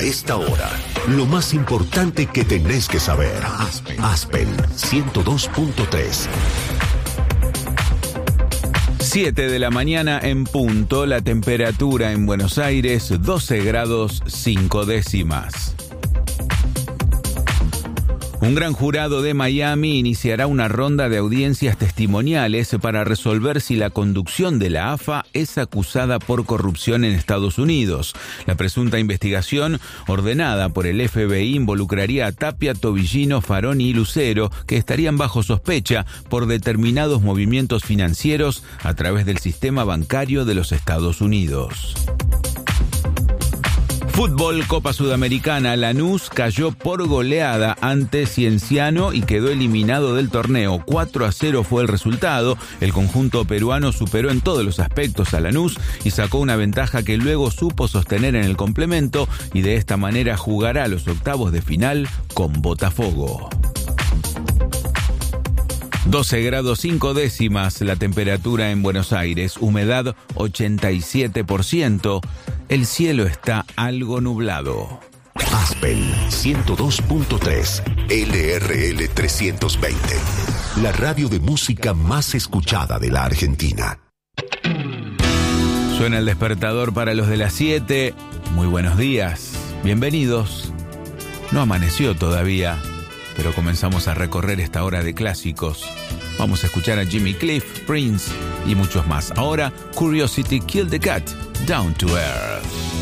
esta hora, lo más importante que tenés que saber. Aspen 102.3. 7 de la mañana en punto, la temperatura en Buenos Aires 12 grados 5 décimas. Un gran jurado de Miami iniciará una ronda de audiencias testimoniales para resolver si la conducción de la AFA es acusada por corrupción en Estados Unidos. La presunta investigación, ordenada por el FBI, involucraría a Tapia, Tobillino, Faroni y Lucero, que estarían bajo sospecha por determinados movimientos financieros a través del sistema bancario de los Estados Unidos. Fútbol, Copa Sudamericana. Lanús cayó por goleada ante Cienciano y quedó eliminado del torneo. 4-0 fue el resultado. El conjunto peruano superó en todos los aspectos a Lanús y sacó una ventaja que luego supo sostener en el complemento, y de esta manera jugará los octavos de final con Botafogo. 12 grados 5 décimas la temperatura en Buenos Aires, humedad 87%, el cielo está algo nublado. Aspen 102.3, LRL 320, la radio de música más escuchada de la Argentina. Suena el despertador para los de las 7, muy buenos días, bienvenidos. No amaneció todavía, pero comenzamos a recorrer esta hora de clásicos. Vamos a escuchar a Jimmy Cliff, Prince y muchos más. Ahora, Curiosity Killed the Cat, Down to Earth.